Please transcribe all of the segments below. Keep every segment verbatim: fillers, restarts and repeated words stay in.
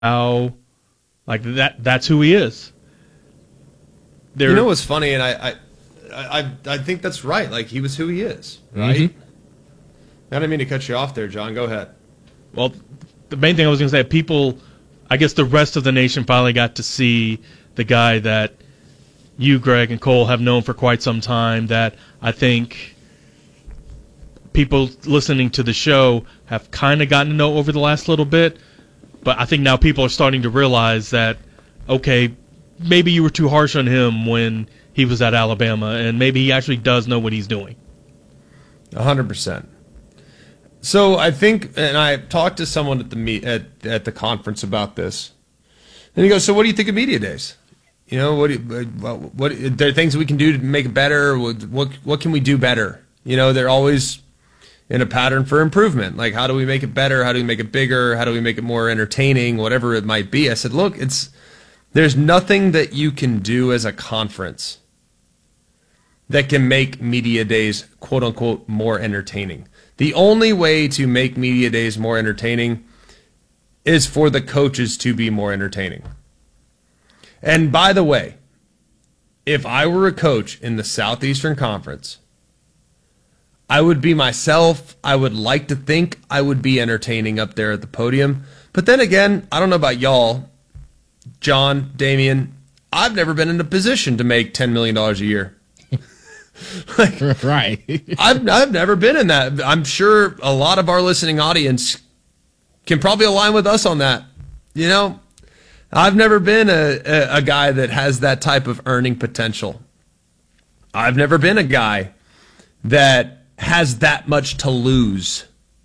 how like that that's who he is. There, you know what's funny, and I, I I I think that's right. Like, he was who he is, right? Mm-hmm. I didn't mean to cut you off there, John. Go ahead. Well, the main thing I was going to say, people, I guess the rest of the nation finally got to see the guy that you, Greg, and Cole have known for quite some time, that I think people listening to the show have kind of gotten to know over the last little bit. But I think now people are starting to realize that, okay, maybe you were too harsh on him when he was at Alabama, and maybe he actually does know what he's doing. A hundred percent. So I think, and I talked to someone at the meet, at at the conference about this, and he goes, "So what do you think of media days? You know, what do you, what, what are there things we can do to make it better? What, what what can we do better? You know, they're always in a pattern for improvement. Like, how do we make it better? How do we make it bigger? How do we make it more entertaining? Whatever it might be." I said, "Look, it's there's nothing that you can do as a conference that can make media days, quote unquote, more entertaining. The only way to make media days more entertaining is for the coaches to be more entertaining." And by the way, if I were a coach in the Southeastern Conference, I would be myself. I would like to think I would be entertaining up there at the podium. But then again, I don't know about y'all, John, Damian, I've never been in a position to make ten million dollars a year. Like, right. I've I've never been in that. I'm sure a lot of our listening audience can probably align with us on that. You know, I've never been a, a, a guy that has that type of earning potential. I've never been a guy that has that much to lose.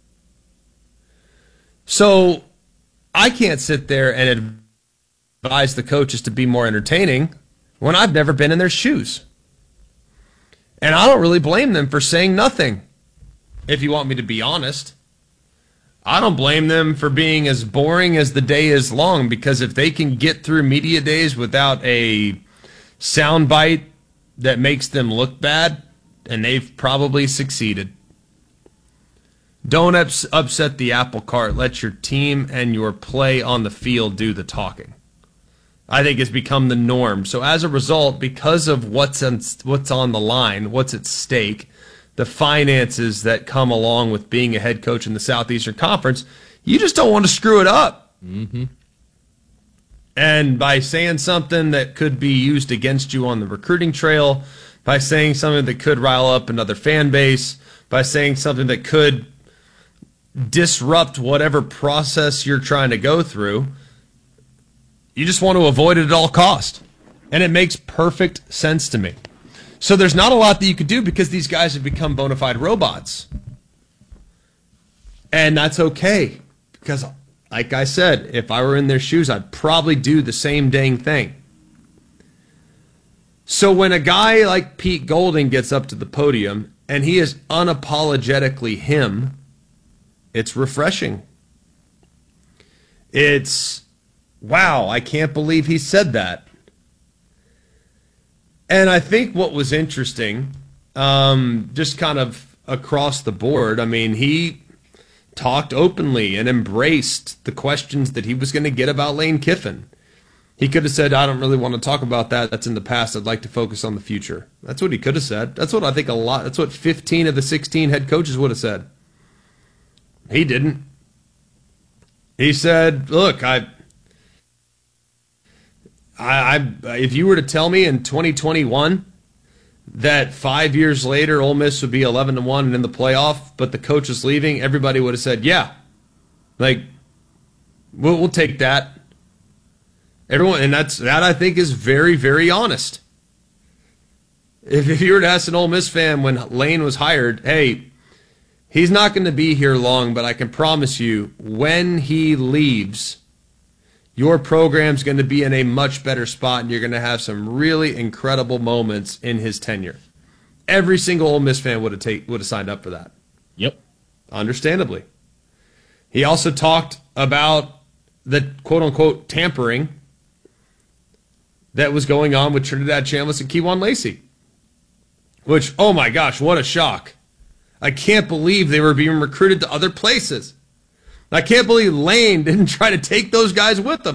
So I can't sit there and advise the coaches to be more entertaining when I've never been in their shoes. And I don't really blame them for saying nothing, if you want me to be honest. I don't blame them for being as boring as the day is long, because if they can get through media days without a soundbite that makes them look bad, and they've probably succeeded. Don't ups- upset the apple cart. Let your team and your play on the field do the talking. I think it's become the norm. So as a result, because of what's on, what's on the line, what's at stake, the finances that come along with being a head coach in the Southeastern Conference, you just don't want to screw it up. Mm-hmm. And by saying something that could be used against you on the recruiting trail, by saying something that could rile up another fan base, by saying something that could disrupt whatever process you're trying to go through, you just want to avoid it at all cost. And it makes perfect sense to me. So there's not a lot that you could do, because these guys have become bona fide robots. And that's okay. Because, like I said, if I were in their shoes, I'd probably do the same dang thing. So when a guy like Pete Golding gets up to the podium and he is unapologetically him, it's refreshing. It's, wow, I can't believe he said that. And I think what was interesting, um, just kind of across the board, I mean, he talked openly and embraced the questions that he was going to get about Lane Kiffin. He could have said, I don't really want to talk about that. That's in the past. I'd like to focus on the future. That's what he could have said. That's what I think a lot, that's what fifteen of the sixteen head coaches would have said. He didn't. He said, look, I, I, I, if you were to tell me in twenty twenty-one that five years later Ole Miss would be eleven to one and in the playoff, but the coach is leaving, everybody would have said, yeah, like, we'll, we'll take that. Everyone, and that's that I think is very, very honest. If, if you were to ask an Ole Miss fan when Lane was hired, hey, he's not going to be here long, but I can promise you, when he leaves, your program's going to be in a much better spot, and you're going to have some really incredible moments in his tenure. Every single Ole Miss fan would have take, would have signed up for that. Yep. Understandably. He also talked about the quote-unquote tampering that was going on with Trinidad Chambliss and Kewan Lacey. Which, oh my gosh, what a shock. I can't believe they were being recruited to other places. I can't believe Lane didn't try to take those guys with him.